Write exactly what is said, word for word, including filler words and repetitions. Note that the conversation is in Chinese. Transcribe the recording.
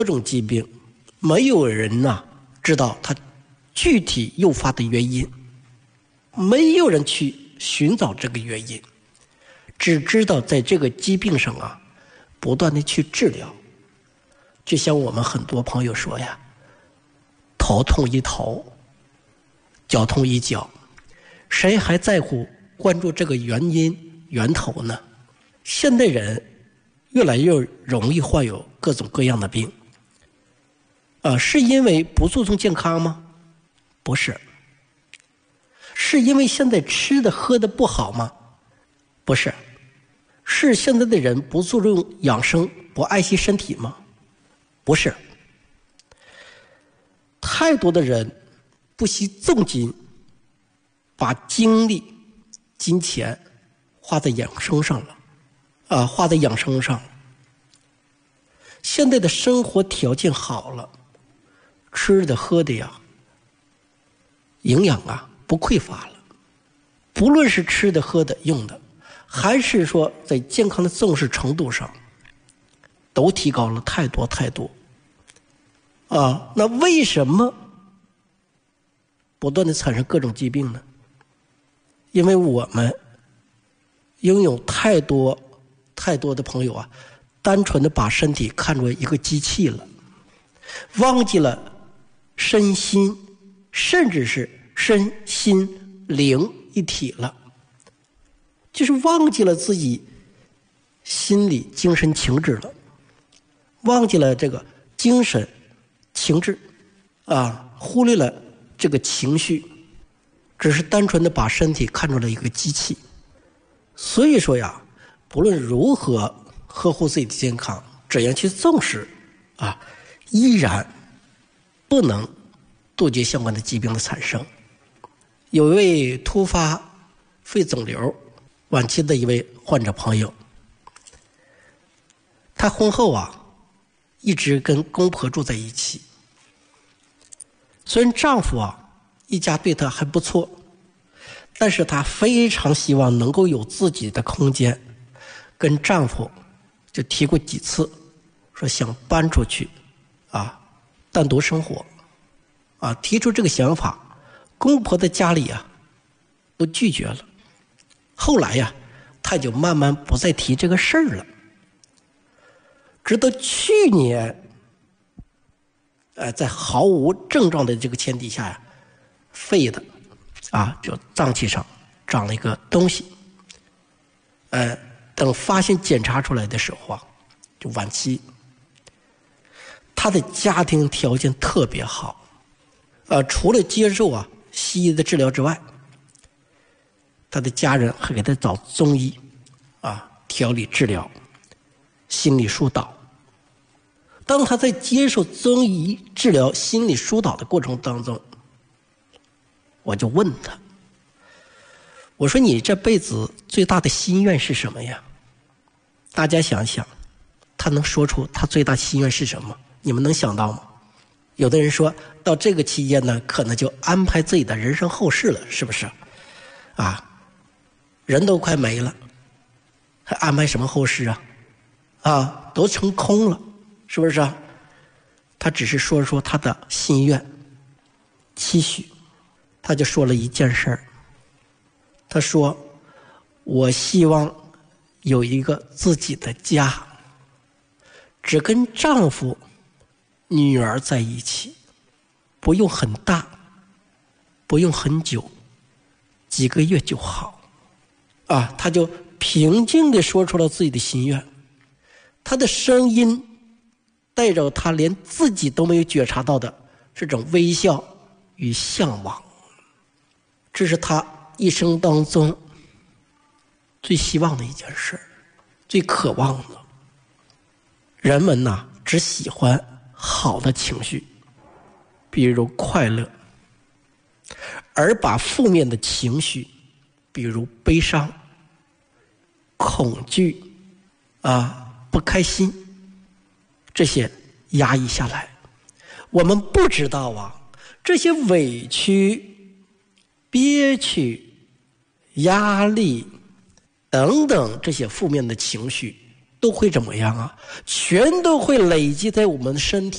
各种疾病，没有人呐、啊、知道它具体诱发的原因，没有人去寻找这个原因，只知道在这个疾病上啊不断的去治疗。就像我们很多朋友说呀，头痛医头，脚痛医脚，谁还在乎关注这个原因源头呢？现代人越来越容易患有各种各样的病啊，是因为不注重健康吗？不是。是因为现在吃的喝的不好吗？不是。是现在的人不注重养生，不爱惜身体吗？不是。太多的人不惜重金把精力金钱花在养生上了啊，花在养生上。现在的生活条件好了，吃的喝的呀营养啊不匮乏了，不论是吃的喝的用的，还是说在健康的重视程度上都提高了太多太多啊。那为什么不断的产生各种疾病呢？因为我们拥有太多太多的朋友啊，单纯的把身体看作一个机器了，忘记了身心，甚至是身心灵一体了，就是忘记了自己心理精神情志了，忘记了这个精神情志啊，忽略了这个情绪，只是单纯的把身体看作了一个机器。所以说呀，不论如何呵护自己的健康，怎样去重视啊，依然不能杜绝相关的疾病的产生。有一位突发肺肿瘤晚期的一位患者朋友，他婚后啊一直跟公婆住在一起，虽然丈夫啊一家对她还不错，但是她非常希望能够有自己的空间，跟丈夫就提过几次说想搬出去啊单独生活啊，提出这个想法，公婆的家里啊都拒绝了。后来呀她就慢慢不再提这个事儿了，直到去年呃在毫无症状的这个前提下呀，肺的啊就脏器上长了一个东西，呃等发现检查出来的时候啊就晚期。他的家庭条件特别好，呃除了接受啊西医的治疗之外，他的家人还给他找中医啊调理治疗，心理疏导。当他在接受中医治疗心理疏导的过程当中，我就问他，我说你这辈子最大的心愿是什么呀？大家想想，他能说出他最大心愿是什么？你们能想到吗？有的人说到这个期间呢，可能就安排自己的人生后事了，是不是啊？人都快没了，还安排什么后事啊？啊，都成空了，是不是啊？他只是说说他的心愿期许，他就说了一件事儿，他说我希望有一个自己的家，只跟丈夫女儿在一起，不用很大，不用很久，几个月就好啊。他就平静地说出了自己的心愿，他的声音带着他连自己都没有觉察到的这种微笑与向往，这是他一生当中最希望的一件事，最渴望的。人们呐，只喜欢好的情绪，比如快乐，而把负面的情绪，比如悲伤、恐惧啊、不开心，这些压抑下来。我们不知道啊，这些委屈、憋屈、压力等等这些负面的情绪都会怎么样啊？全都会累积在我们的身体